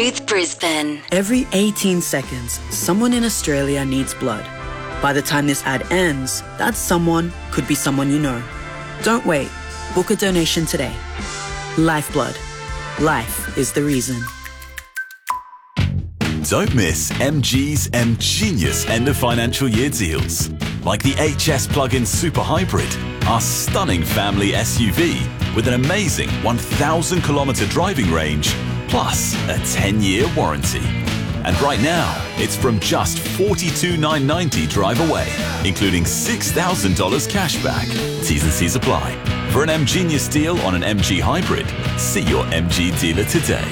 Smooth Brisbane. Every 18 seconds, someone in Australia needs blood. By the time this ad ends, that someone could be someone you know. Don't wait. Book a donation today. Lifeblood. Life is the reason. Don't miss MG's M-Genius end of financial year deals. Like the HS Plug-in Super Hybrid, our stunning family SUV with an amazing 1,000 kilometre driving range, plus a 10-year warranty. And right now, it's from just $42,990 drive away, including $6,000 cash back. T's and C's apply. For an M-Genius deal on an MG Hybrid, see your MG dealer today.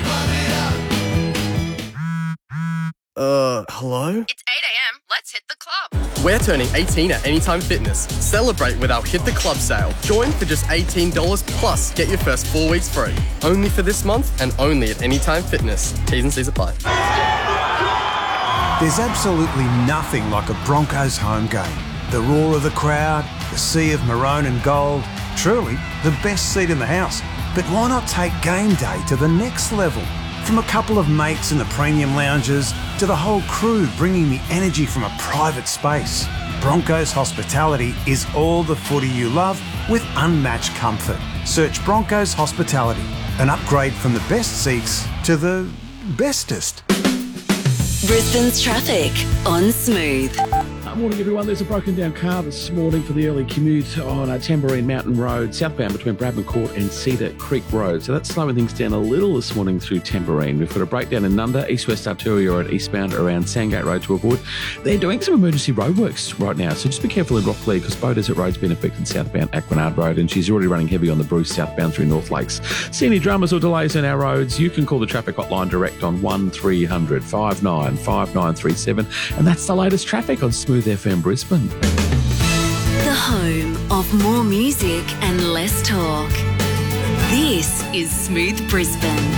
Hello? It's 8 a.m. Let's hit the club. We're turning 18 at Anytime Fitness. Celebrate with our Hit the Club sale. Join for just $18 plus get your first 4 weeks free. Only for this month and only at Anytime Fitness. T's and C's apply. There's absolutely nothing like a Broncos home game. The roar of the crowd, the sea of maroon and gold. Truly, the best seat in the house. But why not take game day to the next level? From a couple of mates in the premium lounges to the whole crew bringing the energy from a private space. Broncos Hospitality is all the footy you love with unmatched comfort. Search Broncos Hospitality, an upgrade from the best seats to the bestest. Brisbane's traffic on Smooth. Morning everyone, there's a broken down car this morning for the early commute on Tamborine Mountain Road, southbound between Bradman Court and Cedar Creek Road. So that's slowing things down a little this morning through Tamborine. We've got a breakdown in Nunda, east-west arterial road eastbound around Sandgate Road to avoid. They're doing some emergency roadworks right now, so just be careful in Rocklea because Bow Desert Road's been affected southbound Aquinard Road and she's already running heavy on the Bruce southbound through North Lakes. See any dramas or delays on our roads, you can call the traffic hotline direct on 1300 59 5937 and that's the latest traffic on Smooth FM Brisbane. The home of more music and less talk. This is Smooth Brisbane.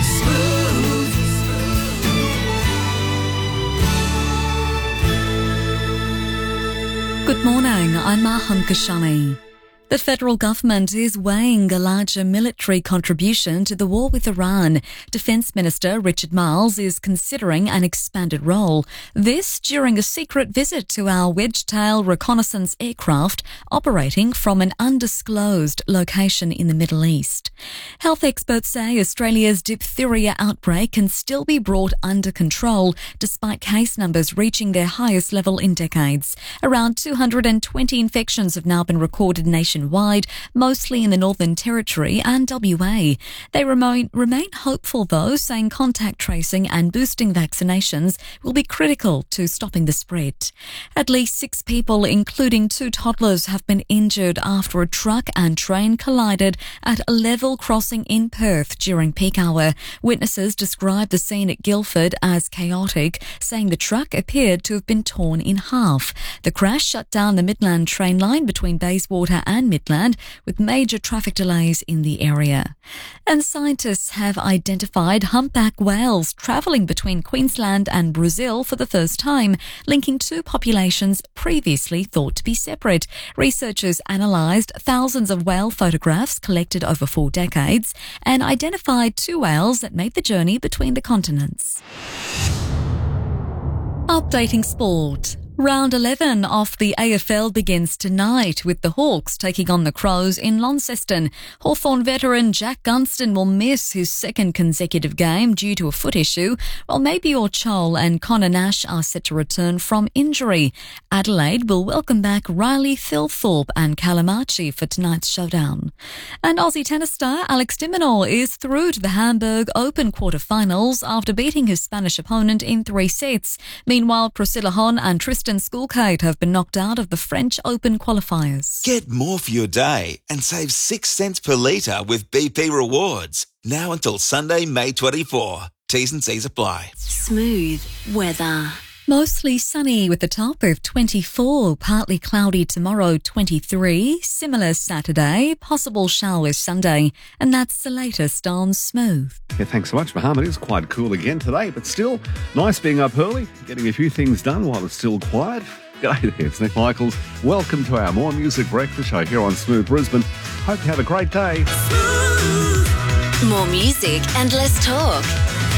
Good morning, I'm Maham Kashani. The federal government is weighing a larger military contribution to the war with Iran. Defence Minister Richard Marles is considering an expanded role. This during a secret visit to our Wedgetail reconnaissance aircraft operating from an undisclosed location in the Middle East. Health experts say Australia's diphtheria outbreak can still be brought under control despite case numbers reaching their highest level in decades. Around 220 infections have now been recorded nationwide, mostly in the Northern Territory and WA. They remain hopeful though, saying contact tracing and boosting vaccinations will be critical to stopping the spread. At least 6 people, including 2 toddlers, have been injured after a truck and train collided at a level crossing in Perth during peak hour. Witnesses described the scene at Guildford as chaotic, saying the truck appeared to have been torn in half. The crash shut down the Midland train line between Bayswater and Midland, with major traffic delays in the area. And scientists have identified humpback whales travelling between Queensland and Brazil for the first time, linking 2 populations previously thought to be separate. Researchers analysed thousands of whale photographs collected over 4 decades and identified 2 whales that made the journey between the continents. Updating sport. Round 11 of the AFL begins tonight with the Hawks taking on the Crows in Launceston. Hawthorn veteran Jack Gunston will miss his 2nd consecutive game due to a foot issue, while Mabior Chol and Connor Nash are set to return from injury. Adelaide will welcome back Riley Thilthorpe and Callum Archie for tonight's showdown. And Aussie tennis star Alex de Minaur is through to the Hamburg Open quarterfinals after beating his Spanish opponent in 3 sets. Meanwhile, Priscilla Hon and Tristan Schoolcade have been knocked out of the French Open qualifiers. Get more for your day and save 6 cents per litre with BP Rewards. Now until Sunday, May 24. T's and C's apply. Smooth weather. Mostly sunny with a top of 24, partly cloudy tomorrow 23, similar Saturday, possible showers Sunday, and that's the latest on Smooth. Yeah, thanks so much, Mohammed. It's quite cool again today, but still nice being up early, getting a few things done while it's still quiet. G'day there, it's Nick Michaels. Welcome to our More Music Breakfast Show here on Smooth Brisbane. Hope you have a great day. More music and less talk.